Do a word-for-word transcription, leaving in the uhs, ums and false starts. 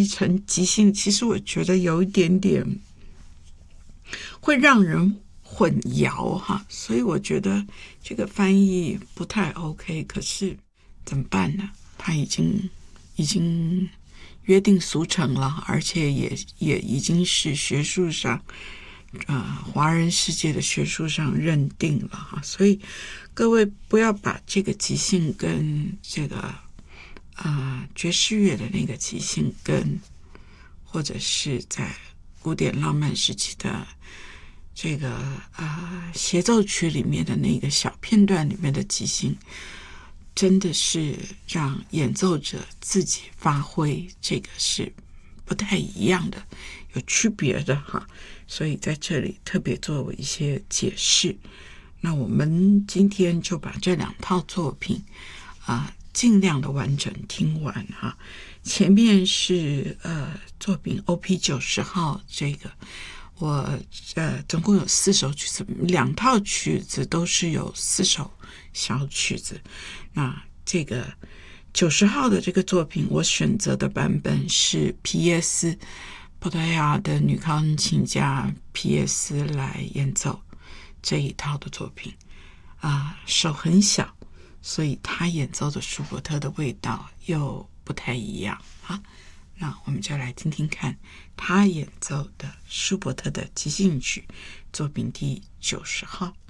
译成即兴，其实我觉得有一点点会让人混淆哈，所以我觉得这个翻译不太 OK。可是怎么办呢？他已经已经约定俗成了，而且也也已经是学术上呃华人世界的学术上认定了哈，所以各位不要把这个即兴跟这个呃爵士乐的那个即兴跟或者是在古典浪漫时期的这个呃协奏曲里面的那个小片段里面的即兴，真的是让演奏者自己发挥，这个是不太一样的，有区别的哈。所以在这里特别做一些解释。那我们今天就把这两套作品啊、呃、尽量的完整听完哈。前面是呃作品 O P 九十号，这个我呃总共有四首曲子，两套曲子都是有四首小曲子。那这个九十号的这个作品，我选择的版本是皮耶斯，葡萄牙的女钢琴家皮耶斯来演奏这一套的作品啊、呃，手很小，所以他演奏的舒伯特的味道又不太一样啊。那我们就来听听看他演奏的舒伯特的即兴曲作品第九十号。